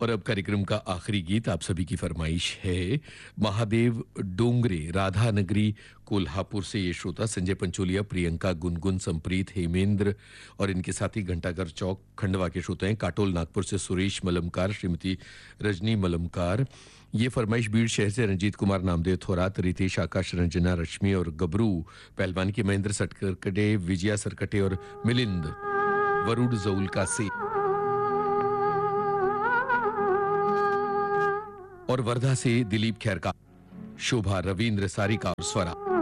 और अब कार्यक्रम का आखिरी गीत आप सभी की फरमाइश है। महादेव डोंगरे, राधा नगरी, कोल्हापुर से ये श्रोता संजय पंचोलिया, प्रियंका, गुनगुन, संप्रीत, हेमेंद्र और इनके साथी घंटाघर चौक खंडवा के श्रोता हैं। काटोल नागपुर से सुरेश मलमकार, श्रीमती रजनी मलमकार। ये फरमाइश बीड़ शहर से रंजीत कुमार, नामदेव थोरात, रितेश, आकाश, रंजना, रश्मि और गबरू पहलवान की, महेंद्र सटकटे, विजया सरकटे और मिलिंद वरुड जऊल से और वर्धा से दिलीप खैर का, शोभा, रविंद्र, सारिका और स्वरा।